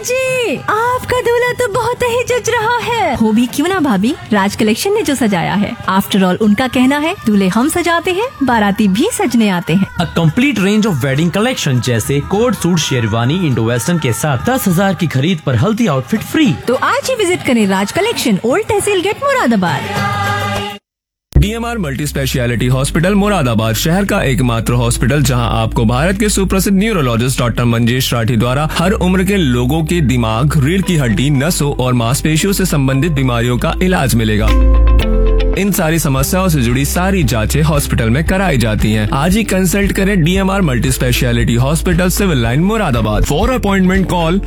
जी, आपका दूल्हा तो बहुत ही जज रहा है। हो भी क्यों ना भाभी, राज कलेक्शन ने जो सजाया है। आफ्टर ऑल उनका कहना है दूल्हे हम सजाते हैं, बाराती भी सजने आते हैं। A complete range of wedding collection जैसे coat suit, sherwani, Indo western के साथ 10,000 की खरीद पर हल्दी आउटफिट फ्री। तो आज ही विजिट करें राज कलेक्शन, ओल्ड तहसील gate, Moradabad. DMR multi speciality hospital Moradabad शहर का एकमात्र हॉस्पिटल जहां आपको भारत के सुप्रसिद्ध न्यूरोलॉजिस्ट डॉक्टर मंजेश राठी द्वारा हर उम्र के लोगों के दिमाग, रीढ़ की हड्डी, नसों और मांसपेशियों से संबंधित बीमारियों का इलाज मिलेगा। इन सारी समस्याओं से जुड़ी सारी जांचें हॉस्पिटल में कराई जाती हैं। आज ही कंसल्ट करें DMR multi speciality hospital, civil line, Moradabad. For appointment call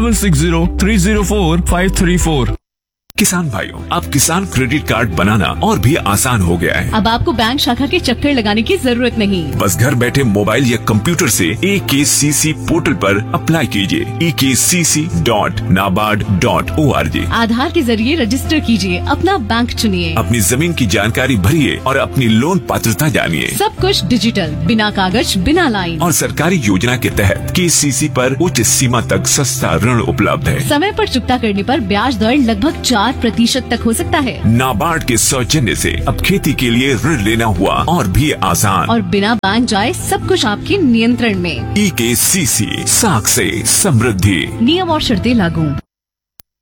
9760304534। किसान भाइयों, अब किसान क्रेडिट कार्ड बनाना और भी आसान हो गया है। अब आपको बैंक शाखा के चक्कर लगाने की जरूरत नहीं। बस घर बैठे मोबाइल या कंप्यूटर से EKCC पोर्टल पर अप्लाई कीजिए। ekcc.nabard.org। आधार के जरिए रजिस्टर कीजिए, अपना बैंक चुनिए, अपनी जमीन की जानकारी भरिए और अपनी लोन पात्रता जानिए। सब कुछ डिजिटल, बिना कागज, बिना लाइन। और सरकारी योजना के तहत KCC पर उच्च सीमा तक सस्ता ऋण उपलब्ध है। समय पर चुकता करने पर ब्याज दर लगभग 4% तक हो सकता है। नाबार्ड के सौजन्य से अब खेती के लिए ऋण लेना हुआ और भी आसान। और बिना बैंक जाए सब कुछ आपके नियंत्रण में। EKCC, साख से समृद्धि। नियम और शर्तें लागू।